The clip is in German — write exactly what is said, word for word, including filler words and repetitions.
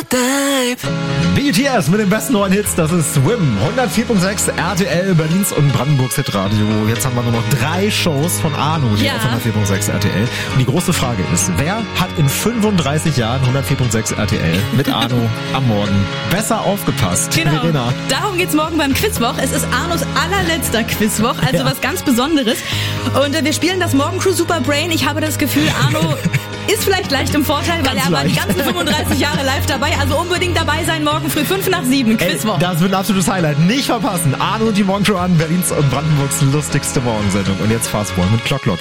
B T S mit den besten neuen Hits, das ist Swim. hundertvier Komma sechs R T L, Berlins und Brandenburgs Hitradio. Jetzt haben wir nur noch drei Shows von Arno hier Ja. auf hundertvier Komma sechs R T L. Und die große Frage ist, wer hat in fünfunddreißig Jahren hundertvier Komma sechs R T L mit Arno am Morgen besser aufgepasst? Genau, Verena. darum geht's morgen beim Quizwoch. Es ist Arnos allerletzter Quizwoch, also Ja. was ganz Besonderes. Und äh, wir spielen das Morgencrew Super Brain. Ich habe das Gefühl, Arno ist vielleicht leicht im Vorteil, weil Ganz er war die leicht. ganzen fünfunddreißig Jahre live dabei. Also unbedingt dabei sein, morgen früh fünf nach sieben, Ey, Quizwoch. das wird ein absolutes Highlight. Nicht verpassen. Arno und die Morgenshow an, Berlins und Brandenburgs lustigste Morgensendung. Und jetzt Fastball mit Clock Clock.